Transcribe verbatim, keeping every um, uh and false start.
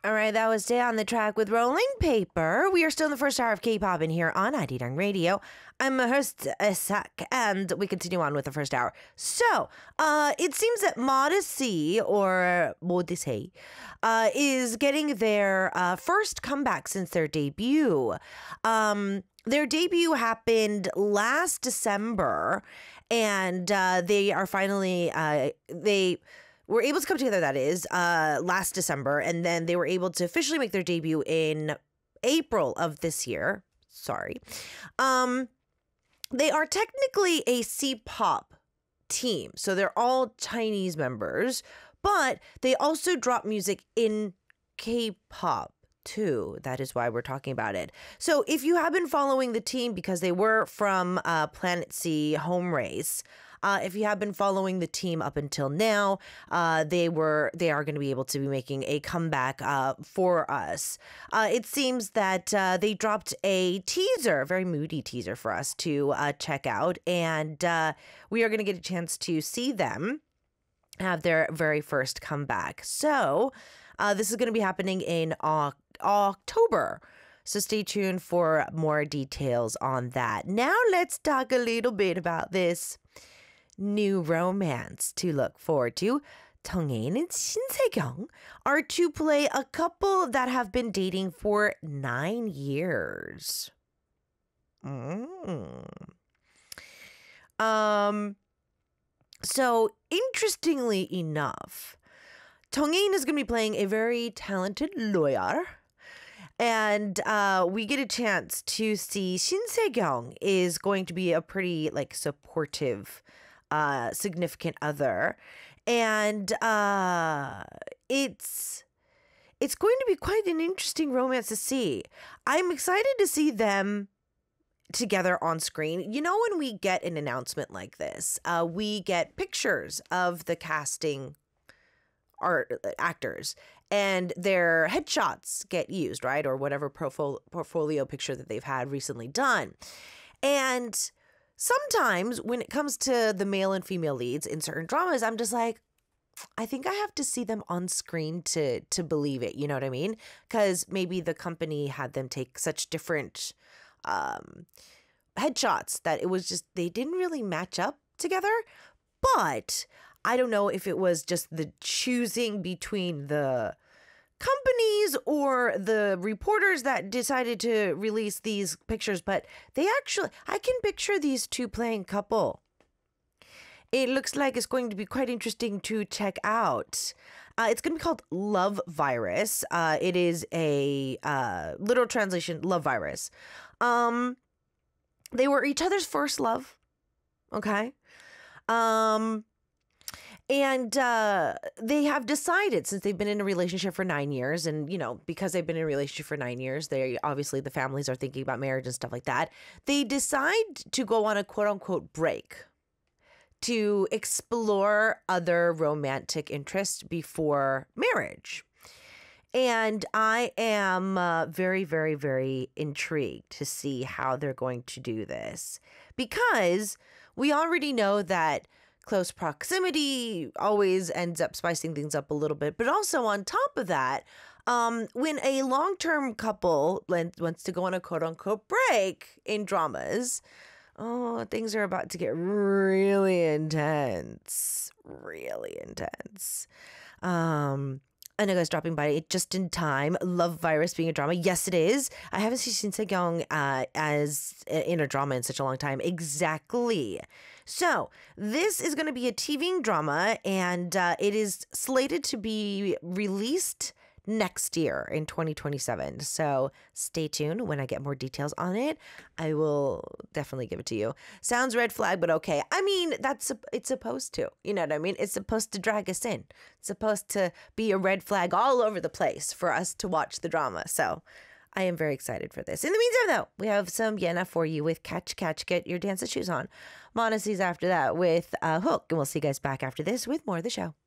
All right, that was Stay on the Track with Rolling Paper. We are still in the first hour of K-pop in here on Arirang Radio. I'm a host, Isak, and we continue on with the first hour. So, uh, it seems that Modesty, or Modesty, uh, is getting their uh, first comeback since their debut. Um, their debut happened last December, and uh, they are finally, uh, they... were able to come together, that is, uh, last December, and then they were able to officially make their debut in April of this year. Sorry. Um, they are technically a C-pop team, so they're all Chinese members, but they also drop music in K-pop too. That is why we're talking about it. So if you have been following the team, because they were from uh, Planet C Home Race, Uh, if you have been following the team up until now, uh, they were they are going to be able to be making a comeback uh, for us. Uh, it seems that uh, they dropped a teaser, a very moody teaser for us to uh, check out, and uh, we are going to get a chance to see them have their very first comeback. So uh, this is going to be happening in uh, October. So stay tuned for more details on that. Now let's talk a little bit about this new romance to look forward to. Tonghae and Shin Se-kyung are to play a couple that have been dating for nine years. Mm. Um. So interestingly enough, Tonghae is going to be playing a very talented lawyer. And uh, we get a chance to see Shin Se-kyung is going to be a pretty like supportive Uh, significant other, and uh, it's it's going to be quite an interesting romance to see. I'm excited to see them together on screen. You know, when we get an announcement like this, uh, we get pictures of the casting art actors, and their headshots get used, right, or whatever profo- portfolio picture that they've had recently done, and sometimes when it comes to the male and female leads in certain dramas, I'm just like, I think I have to see them on screen to to believe it. You know what I mean? Because maybe the company had them take such different um, headshots that it was just, they didn't really match up together. But I don't know if it was just the choosing between the companies or the reporters that decided to release these pictures, but they actually, I can picture these two playing couple. It looks like it's going to be quite interesting to check out. Uh, it's going to be called Love Virus. Uh, it is a uh, literal translation, Love Virus. Um, they were each other's first love. Okay. Um, And uh, they have decided, since they've been in a relationship for nine years, and, you know, because they've been in a relationship for nine years, they obviously, the families are thinking about marriage and stuff like that. They decide to go on a quote unquote break to explore other romantic interests before marriage. And I am uh, very, very, very intrigued to see how they're going to do this, because we already know that close proximity always ends up spicing things up a little bit. But also on top of that, um, when a long-term couple wants to go on a quote-unquote break in dramas, oh, things are about to get really intense. Really intense. Um... I know guys dropping by just in time. Love Virus being a drama. Yes, it is. I haven't seen Shin Se-kyung uh, as in a drama in such a long time. Exactly. So this is going to be a T V drama, and uh, it is slated to be released next year in twenty twenty-seven. So stay tuned. When I get more details on it, I will definitely give it to you. Sounds red flag, but okay. I mean, that's it's supposed to. You know what I mean? It's supposed to drag us in. It's supposed to be a red flag all over the place for us to watch the drama. So I am very excited for this. In the meantime, though, we have some Yena for you with Catch Catch, Get Your Dance Shoes On. Monacy's after that with uh, Hook. And we'll see you guys back after this with more of the show.